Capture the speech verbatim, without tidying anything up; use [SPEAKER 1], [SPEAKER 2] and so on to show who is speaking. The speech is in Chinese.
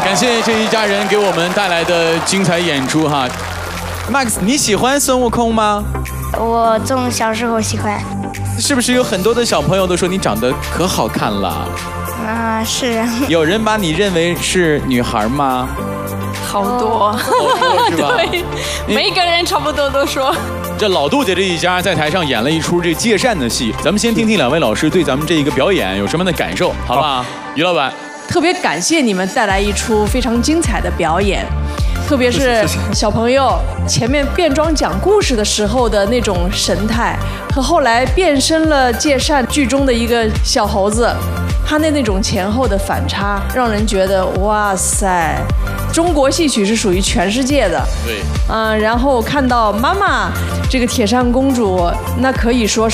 [SPEAKER 1] 感谢这一家人给我们带来的精彩演出哈。Max， 你喜欢孙悟空吗？
[SPEAKER 2] 我从小时候喜欢。
[SPEAKER 1] 是不是有很多的小朋友都说你长得可好看了？
[SPEAKER 2] 啊，是。
[SPEAKER 1] 有人把你认为是女孩吗？
[SPEAKER 3] 好多，
[SPEAKER 1] 好多是吧？
[SPEAKER 3] 对，每一个人差不多都说。
[SPEAKER 1] 这老杜家这一家在台上演了一出这借扇的戏，咱们先听听两位老师对咱们这一个表演有什么样的感受，好不好？于老板，
[SPEAKER 3] 特别感谢你们带来一出非常精彩的表演。特别是小朋友前面变装讲故事的时候的那种神态，和后来变身了借扇剧中的一个小猴子，他的那种前后的反差，让人觉得哇塞，中国戏曲是属于全世界的。
[SPEAKER 1] 对，
[SPEAKER 3] 嗯、呃，然后看到妈妈这个铁扇公主，那可以说